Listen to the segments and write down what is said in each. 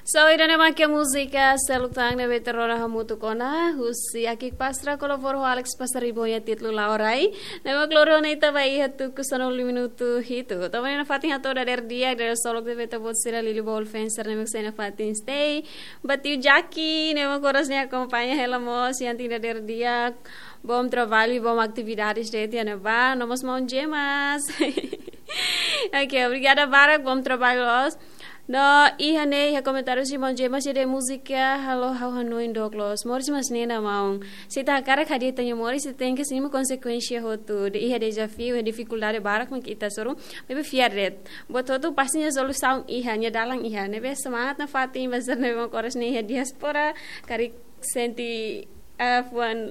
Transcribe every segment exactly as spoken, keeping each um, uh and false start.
So ida ne makia música salutang ne veterona hamutu kona husi akik pastra kolo for Alex pasaribo ya titlu laurai ne ma kloro ne ita bai hatu kusano minutu hitu to ne fatin hato da der dia der solok de veta bot sira lili ball fencer ne ma fatin stay but you Jackie ne ma koras ne acompanha ela mo si anti der dia bom trabalho e bom atividades de dia ne ba nomos mão gemas. Ok, obrigada Barak, bom trabalho hoje. No, iha ne iha comentários de mão gemas de música halo hau hanoi doklos. Moris mas nena maung. Se tá cara cadê tanya moris se tem que sim uma consequência rotu. De iha desafio e dificuldade Barak mak kita suruh. Bebe fiaret. Buat tu pastinya solusi iha nya dalang iha. Nebe semangat na fatim bazar nebe makoras ne iha diaspora kari senti afuan.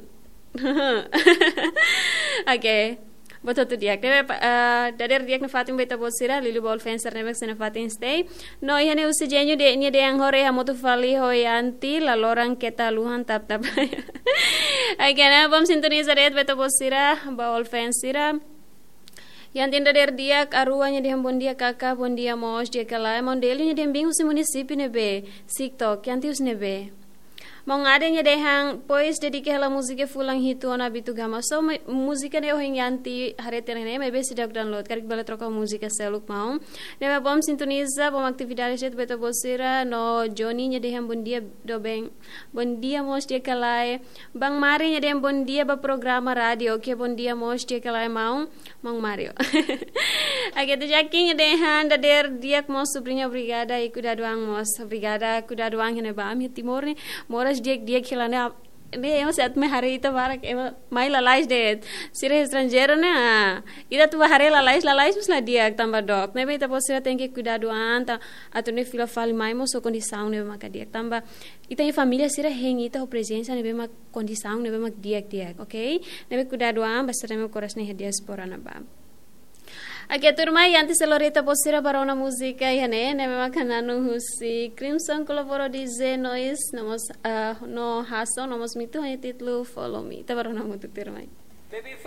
Okay. Betul tu dia. Kaya dari dia na fatin beta bot sira lili ball fencer nemek sena fatin stay. No iya ne usi jenyu de nya de yang hore hamotu fali hoy anti la lorang keta luhan tap tap. Ay na bom sintoniza red beta bot sira ball fencer. Yang tinda der dia aruanya di hambon dia kakak bon dia mos dia kala mondeli nya de bingu si município nebe TikTok yang tius nebe. Mong ada nya dehang pois dedike hala musike fulang hitu ona bitu gama so musika ne ohing yanti harete ne mebe sidak download karik bala troka musika seluk mau ne bom sintoniza bom aktividades et beta bosira no Johnny nya dehang bon dia do beng bon dia mos dia kalai bang Mari nya dehang bon dia ba programa radio ke bon dia mos dia kalai mau mong Mario agak tu jaki nya dehang da der dia mos sobrinha brigada ikuda doang mos brigada kuda doang ne ba am timor ne mora dia dia khilane ne ema sat me hare ita barak ema mai lalais de sire estrangeiro ne ida tu hare lalais lalais mas la dia tamba dok ne beta posira tem que cuidar do anta atune fila fali mai mo so condição ne ma dia tamba ita e família sira heng ita o presença ne be ma condição ne be ma dia dia okay ne be cuidar do am basra me coras ne diaspora na ba. Aqui turma e antes selorita posira para uma música e né né me makananu husi Crimson colaborou dizer nós nós no haso nós mitu e título follow me tá para uma música turma.